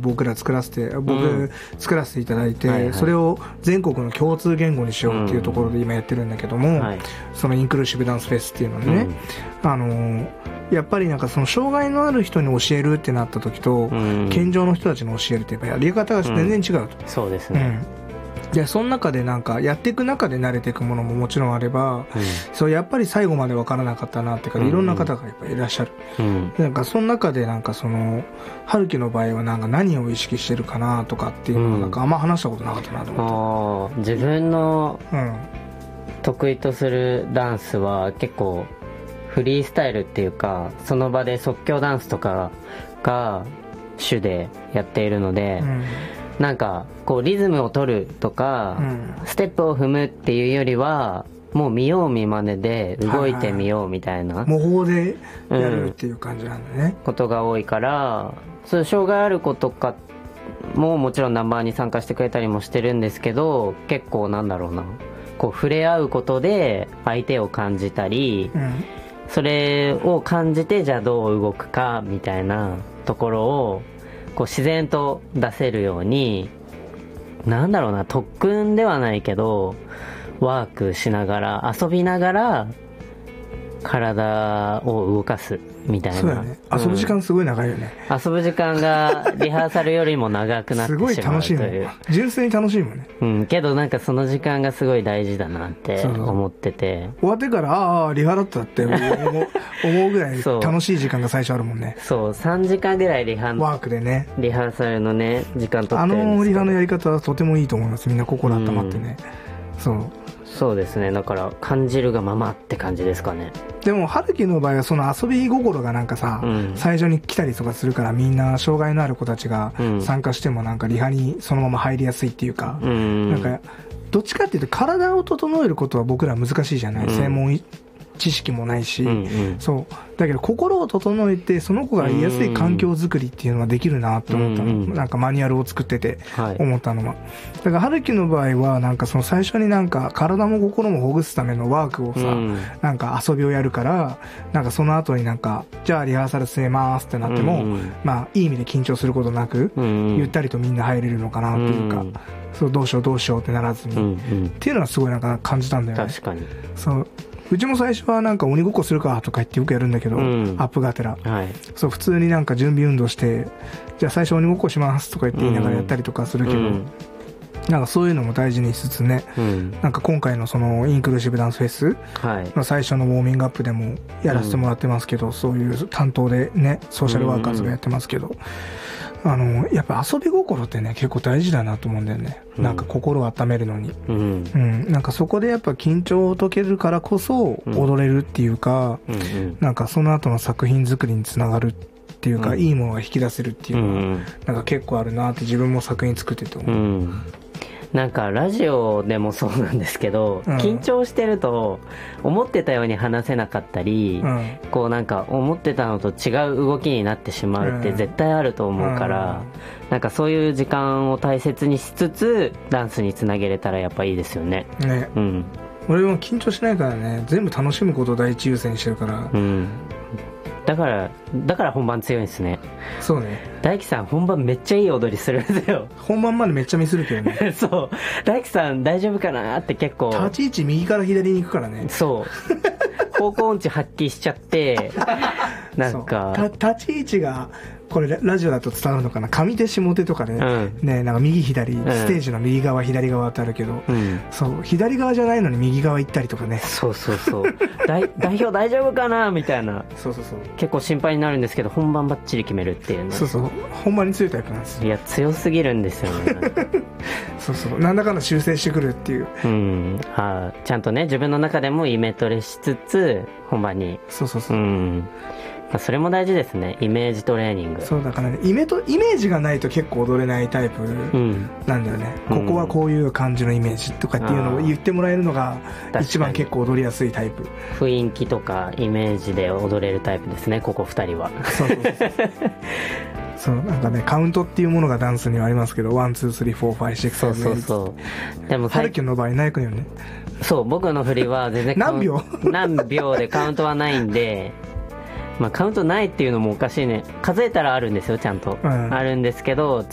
僕作らせていただいて、 はいはい、 それを全国の共通言語にしようっていうところで今やってるんだけども、はい、そのインクルーシブダンスフェスっていうのでね、やっぱりなんかその障害のある人に教えるってなった時と、健常の人たちに教えるってやっぱやり方が全然違うと、 そうですね、 でその中でなんかやっていく中で慣れていくものももちろんあれば、そうやっぱり最後まで分からなかったなっていうか、いろんな方がやっぱりいらっしゃる、なんかその中でなんかその春樹の場合はなんか何を意識してるかなとかっていうのをなんかあんま話したことなかったなと思って、 自分の得意とするダンスは結構フリースタイルっていうか、その場で即興ダンスとかが主でやっているので、なんかこうリズムを取るとか、ステップを踏むっていうよりはもう見よう見まねで動いてみようみたいな、 模倣でやるっていう感じなんだね、 ことが多いから、そういう障害ある子とかももちろんナンバーに参加してくれたりもしてるんですけど、結構なんだろうな、こう触れ合うことで相手を感じたり、それを感じてじゃあどう動くかみたいなところをこう自然と出せるように、なんだろうな、特訓ではないけどワークしながら遊びながら体を動かすみたいな。 そうだね、遊ぶ時間すごい長いよね、 遊ぶ時間がリハーサルよりも長くなってしまうという。 すごい楽しいもん、純粋に楽しいもんね、 けどなんかその時間がすごい大事だなって思ってて、 終わってからリハだったって思うぐらい楽しい時間が最初あるもんね。 そう3時間ぐらいワークでね、 リハーサルのね時間取ってるんですけど、 リハのやり方はとてもいいと思います。みんな心温まってね、 そうですね、だから感じるがままって感じですかね。 でも春樹の場合はその遊び心がなんかさ、最初に来たりとかするから、みんな障害のある子たちが参加してもなんかリハにそのまま入りやすいっていうか、なんかどっちかっていうと体を整えることは僕ら難しいじゃない、専門知識もないし、そうだけど心を整えてその子が言いやすい環境づくりっていうのはできるなって思ったの、なんかマニュアルを作ってて思ったのは、だから春樹の場合はなんかその最初になんか体も心もほぐすためのワークをさ、なんか遊びをやるから、なんかその後になんかじゃあリハーサル進めますってなっても、まあいい意味で緊張することなく、ゆったりとみんな入れるのかなっていうか、そうどうしようってならずに、っていうのはすごいなんか感じたんだよね。 確かに。 そううちも最初はなんか鬼ごっこするかとか言ってよくやるんだけど、アップがてら、そう普通になんか準備運動して、じゃあ最初鬼ごっこしますとか言って言いながらやったりとかするけど、なんかそういうのも大事にしつつね、なんか今回のそのインクルーシブダンスフェスの最初のウォーミングアップでもやらせてもらってますけど、そういう担当でねソーシャルワーカーズがやってますけど、やっぱ遊び心ってね結構大事だなと思うんだよね、なんか心を温めるのに、なんかそこでやっぱ緊張を解けるからこそ踊れるっていうか、なんかその後の作品作りにつながるっていうか、いいものが引き出せるっていうのは、なんか結構あるなって自分も作品作ってて思う、 なんかラジオでもそうなんですけど、緊張してると思ってたように話せなかったり、こうなんか思ってたのと違う動きになってしまうって絶対あると思うから、なんかそういう時間を大切にしつつダンスにつなげれたらやっぱいいですよね。 俺も緊張しないからね、全部楽しむことを第一優先にしてるから、 だから本番強いんですね。 そうね、 大輝さん本番めっちゃいい踊りするんですよ。 本番までめっちゃミスるけどねそう大輝さん大丈夫かなって結構立ち位置右から左に行くからね。 そう方向音痴発揮しちゃってなんか立ち位置がこれラジオだと伝わるのかな、上手下手とかで、ね、なんか右左、ステージの右側左側ってあるけど、そう左側じゃないのに右側行ったりとかね、 そう代表大丈夫かなみたいな、結構心配になるんですけど本番バッチリ決めるっていうね。 本番に強いタイプなんですよ。 いや強すぎるんですよねなんだかんだ修正してくるっていう、 ちゃんとね自分の中でもイメトレしつつ本番にそれも大事ですね、イメージトレーニング。 そうだからね、イメージがないと結構踊れないタイプなんだよね、ここはこういう感じのイメージとかっていうのを言ってもらえるのが一番結構踊りやすいタイプ。 雰囲気とかイメージで踊れるタイプですね、ここ2人は。 そうなんかね、カウントっていうものがダンスにはありますけど、1、2、3、4、5、6、7、8。でも春樹の場合ないくんよね。 そう僕の振りは全然何秒でカウントはないんでカウントないっていうのもおかしいね。数えたらあるんですよ、ちゃんと、あるんですけど